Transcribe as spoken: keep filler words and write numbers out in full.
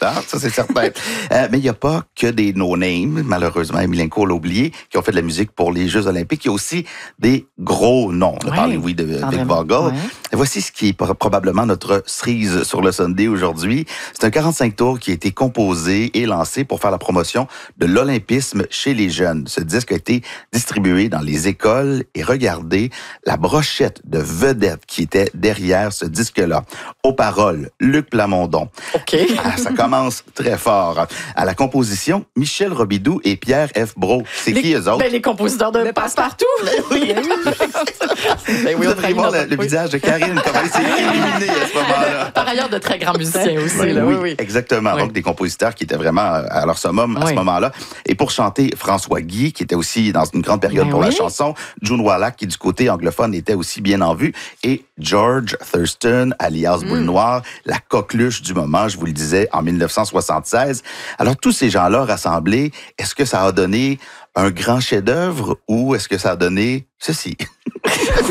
hein? Ça, c'est certain. euh, mais il n'y a pas que des no-names, malheureusement, Emelianko l'a oublié, qui ont fait de la musique pour les Jeux olympiques. Il y a aussi des gros noms. On a Ouais, parlé, oui, de Vic Vogel. Ouais. Et voici ce qui est probablement notre cerise sur le Sunday aujourd'hui. C'est un quarante-cinq tours qui a été composé et lancé pour faire la promotion de l'olympisme chez les jeunes. Ce disque a été distribué dans les écoles et regardez la brochette de vedettes qui était derrière ce disque-là. Aux paroles, Luc Plamondon. OK. Ah, ça commence très fort. À la composition, Michel Robidoux et Pierre F. Brault. C'est Les, qui eux autres? Ben, les compositeurs de Passe-Partout. Oui. Ben oui, Vous on devriez voir le, trahit le notre- visage de Karine, comment il s'est illuminé à ce moment-là. Par ailleurs, de très grands musiciens aussi. Là. Oui, Oui, oui. exactement. Oui. Donc, des compositeurs qui étaient vraiment à leur summum à Oui. ce moment-là. Et pour chanter, François Guy, qui était aussi dans une grande période Ben pour la oui. chanson. June Wallach, qui du côté anglophone était aussi bien en vue. Et George Thurston, alias Mm. Boule Noire, la coqueluche du moment, je vous le disais, en dix-neuf cent soixante-seize. Alors, tous ces gens-là rassemblés, est-ce que ça a donné un grand chef-d'œuvre ou est-ce que ça a donné ceci?